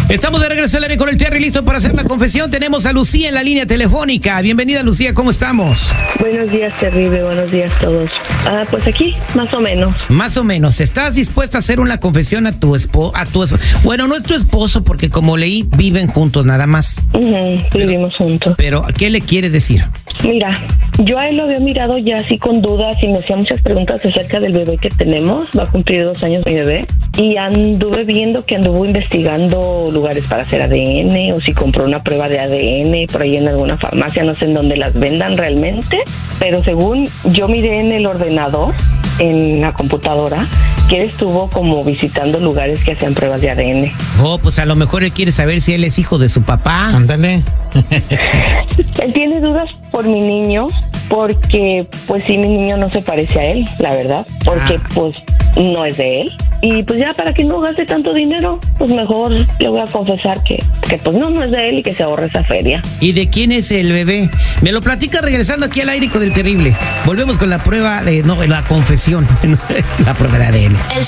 Estamos de regreso al aire con el Terry, listo para hacer la confesión. Tenemos a Lucía en la línea telefónica. Bienvenida, Lucía, ¿cómo estamos? Buenos días, Terrible, buenos días a todos. Pues aquí, más o menos. Más o menos. ¿Estás dispuesta a hacer una confesión a tu esposo? Bueno, no es tu esposo porque como leí, viven juntos nada más. Vivimos juntos. Pero, ¿qué le quieres decir? Mira, yo a él lo había mirado ya así con dudas y me hacía muchas preguntas acerca del bebé que tenemos. Va a cumplir 2 años mi bebé. Y anduve viendo que anduvo investigando lugares para hacer ADN o si compró una prueba de ADN por ahí en alguna farmacia, no sé en dónde las vendan realmente, pero según yo miré en el ordenador, en la computadora, que él estuvo como visitando lugares que hacían pruebas de ADN. Oh, pues a lo mejor él quiere saber si él es hijo de su papá. Ándale. Él tiene dudas por mi niño, porque pues sí, mi niño no se parece a él, la verdad, porque pues no es de él. Y pues ya para que no gaste tanto dinero, pues mejor le voy a confesar que pues no es de él y que se ahorre esa feria. ¿Y de quién es el bebé? Me lo platica regresando aquí al aire con el Terrible. Volvemos con la prueba de, la confesión, la prueba de ADN.